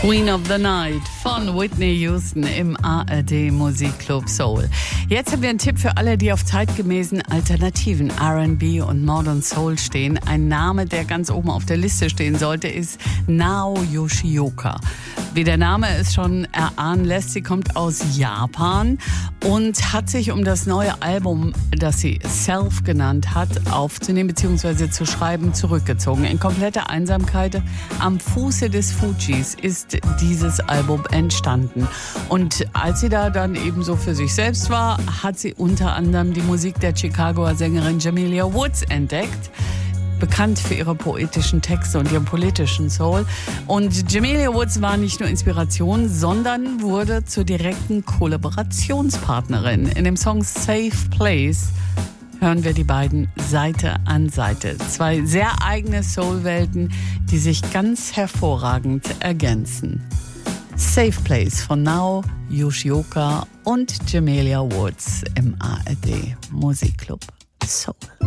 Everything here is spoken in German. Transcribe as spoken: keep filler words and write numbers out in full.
Queen of the Night von Whitney Houston im A R D Musikclub Soul. Jetzt haben wir einen Tipp für alle, die auf zeitgemäßen alternativen R and B und Modern Soul stehen. Ein Name, der ganz oben auf der Liste stehen sollte, ist Nao Yoshioka. Wie der Name es schon erahnen lässt, sie kommt aus Japan und hat sich, um das neue Album, das sie Self genannt hat, aufzunehmen bzw. zu schreiben, zurückgezogen. In kompletter Einsamkeit am Fuße des Fujis ist dieses Album entstanden. Und als sie da dann eben so für sich selbst war, hat sie unter anderem die Musik der Chicagoer Sängerin Jamelia Woods entdeckt. Bekannt für ihre poetischen Texte und ihren politischen Soul. Und Jamelia Woods war nicht nur Inspiration, sondern wurde zur direkten Kollaborationspartnerin. In dem Song Safe Place hören wir die beiden Seite an Seite. Zwei sehr eigene Soul-Welten, die sich ganz hervorragend ergänzen. Safe Place von Nao Yoshioka und Jamelia Woods im A R D Musikclub Soul.